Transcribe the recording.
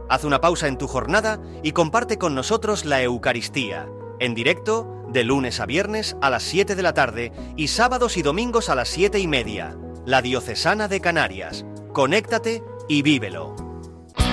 Haz una pausa en tu jornada y comparte con nosotros la Eucaristía, en directo, de lunes a viernes a las 7 de la tarde y sábados y domingos a las 7:30. La Diocesana de Canarias. Conéctate y vívelo.